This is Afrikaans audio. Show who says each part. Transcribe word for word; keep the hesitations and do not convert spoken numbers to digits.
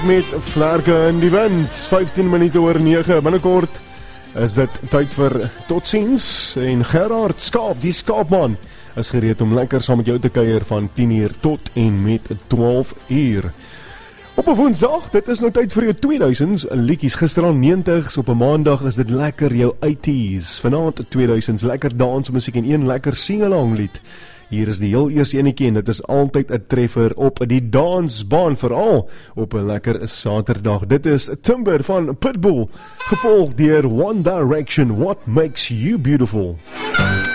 Speaker 1: Met Vlerke in die wind, vyftien minute oor nege, binnekort is dit tyd vir totsiens en Gerard Skaap, die Skaapman, is gereed om lekker saam met jou te kuier van tien uur tot en met twaalf uur. Op 'n Woensdag, dit is nou tyd vir jou tweeduisends liedjies, gisteraan negentigs, op 'n Maandag is dit lekker jou eighties, vanaand tweeduisends, lekker dansmusiek en een lekker sing-along lied. Hier is die heel eerste enetjie en dit is altyd 'n treffer op die dansbaan, veral op 'n lekker Saterdag. Dit is Timber van Pitbull, gevolg deur One Direction, What Makes You Beautiful.